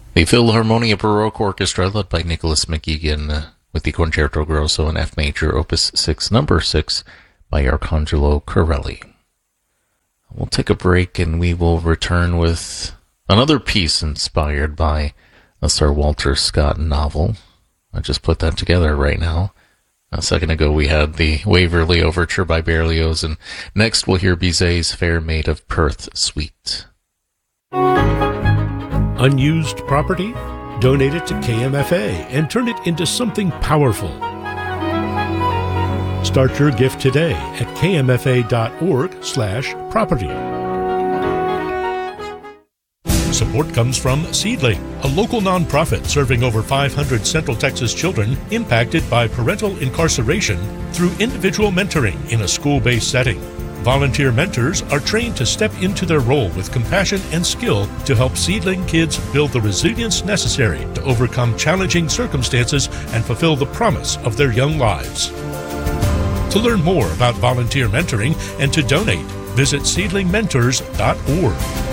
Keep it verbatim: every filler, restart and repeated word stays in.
The Philharmonia Baroque Orchestra, led by Nicholas McGuigan, uh, with the Concerto Grosso in F Major, Opus six, Number six, by Arcangelo Corelli. We'll take a break and we will return with another piece inspired by a Sir Walter Scott novel. I just put that together right now. A second ago we had the Waverley Overture by Berlioz, and next we'll hear Bizet's Fair Maid of Perth Suite. Unused property? Donate it to K M F A and turn it into something powerful. Start your gift today at kmfa.org slash property. Support comes from Seedling, a local nonprofit serving over five hundred Central Texas children impacted by parental incarceration through individual mentoring in a school-based setting. Volunteer mentors are trained to step into their role with compassion and skill to help Seedling kids build the resilience necessary to overcome challenging circumstances and fulfill the promise of their young lives. To learn more about volunteer mentoring and to donate, visit seedling mentors dot org.